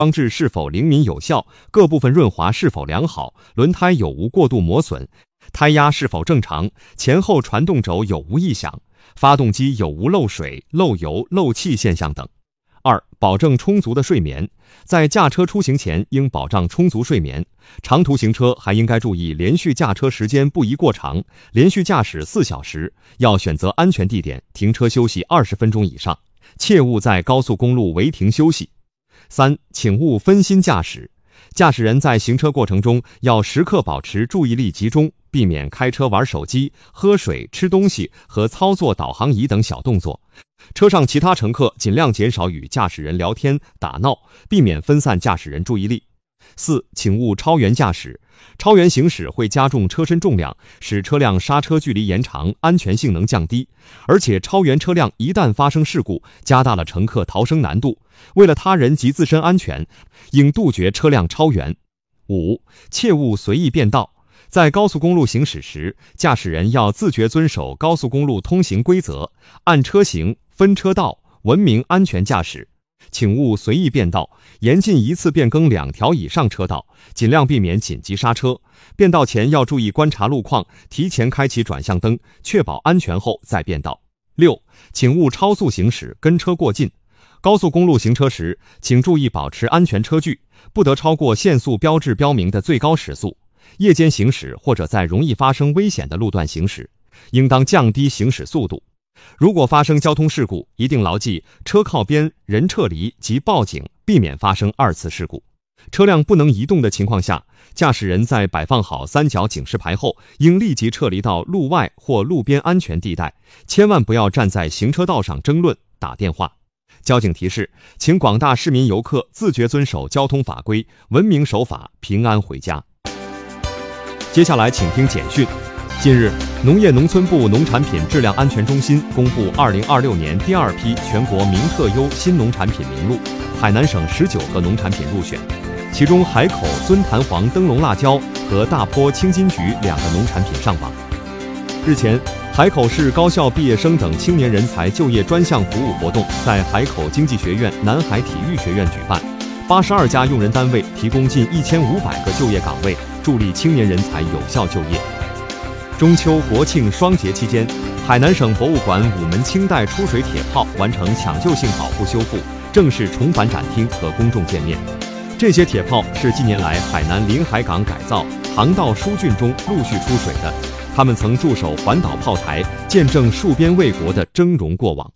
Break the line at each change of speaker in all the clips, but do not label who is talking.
装置是否灵敏有效，各部分润滑是否良好，轮胎有无过度磨损，胎压是否正常，前后传动轴有无异响，发动机有无漏水、漏油、漏气现象等。2、保证充足的睡眠，在驾车出行前应保障充足睡眠，长途行车还应该注意连续驾车时间不宜过长，连续驾驶4小时，要选择安全地点停车休息20分钟以上，切勿在高速公路违停休息。3、请勿分心驾驶，驾驶人在行车过程中要时刻保持注意力集中，避免开车玩手机、喝水、吃东西和操作导航仪等小动作。车上其他乘客尽量减少与驾驶人聊天打闹，避免分散驾驶人注意力。4、请勿超员驾驶，超员行驶会加重车身重量，使车辆刹车距离延长，安全性能降低，而且超员车辆一旦发生事故，加大了乘客逃生难度。为了他人及自身安全，应杜绝车辆超员。5、切勿随意变道，在高速公路行驶时，驾驶人要自觉遵守高速公路通行规则，按车型、分车道，文明安全驾驶。请勿随意变道，严禁一次变更2条以上车道，尽量避免紧急刹车。变道前要注意观察路况，提前开启转向灯，确保安全后再变道。6、请勿超速行驶，跟车过近。高速公路行车时，请注意保持安全车距，不得超过限速标志标明的最高时速。夜间行驶或者在容易发生危险的路段行驶，应当降低行驶速度。如果发生交通事故，一定牢记车靠边、人撤离及报警，避免发生2次事故。车辆不能移动的情况下，驾驶人在摆放好3角警示牌后，应立即撤离到路外或路边安全地带，千万不要站在行车道上争论、打电话。交警提示，请广大市民游客自觉遵守交通法规，文明守法，平安回家。接下来请听简讯。近日，农业农村部农产品质量安全中心公布2026年第2批全国名特优新农产品名录，海南省19个农产品入选，其中海口尊坛黄灯笼辣椒和大坡青金桔2个农产品上榜。日前，海口市高校毕业生等青年人才就业专项服务活动在海口经济学院南海体育学院举办，82家用人单位提供近1500个就业岗位，助力青年人才有效就业。中秋国庆双节期间，海南省博物馆5门清代出水铁炮完成抢救性保护修复，正式重返展厅和公众见面。这些铁炮是近年来海南临海港改造、航道疏浚中陆续出水的，他们曾驻守环岛炮台，见证戍边卫国的峥嵘过往。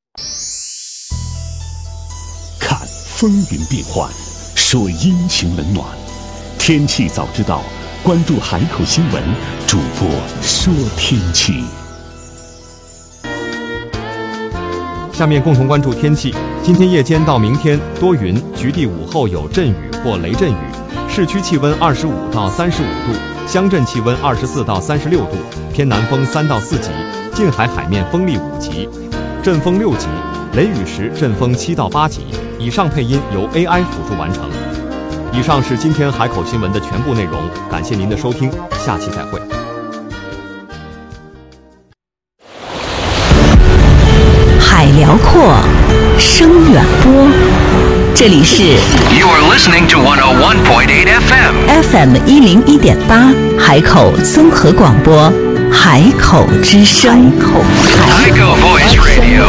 看风云变幻，说阴晴冷暖，天气早知道，关注海口新闻，主播说天气。
下面共同关注天气。今天夜间到明天多云，局地午后有阵雨或雷阵雨，市区气温25到35度，乡镇气温24到36度，偏南风3到4级，近海海面风力5级，阵风6级，雷雨时阵风7到8级。以上配音由 AI 辅助完成。以上是今天海口新闻的全部内容，感谢您的收听，下期再会。
海辽阔，声远播，这里是
You are listening to 101.8
FM101.8 海口综合广播，海口之声。
海口 Voice Radio。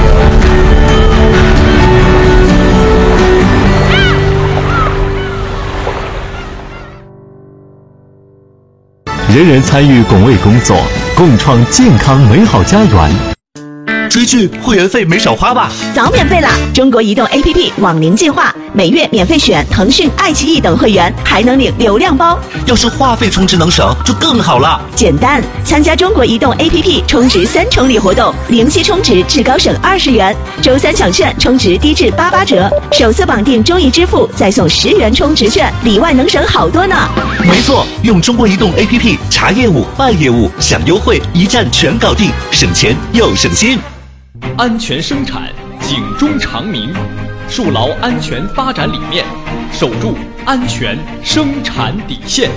人人参与拱卫工作，共创健康美好家园。
追剧会员费没少花吧？
早免费啦！中国移动 APP 网龄计划，每月免费选腾讯、爱奇艺等会员，还能领流量包。
要是话费充值能省，就更好了。
简单，参加中国移动 APP 充值3重礼活动，零息充值至高省20元，周3抢券充值低至88折，首次绑定中移支付再送10元充值券，里外能省好多呢。
没错，用中国移动 APP 查业务、办业务、享优惠，一站全搞定，省钱又省心。
安全生产，警钟长鸣，树牢安全发展理念，守住安全生产底线。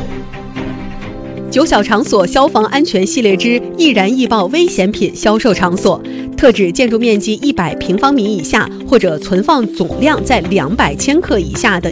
9小场所消防安全系列之易燃易爆危险品销售场所， 特指建筑面积100平方米以下或者存放总量在200千克以下的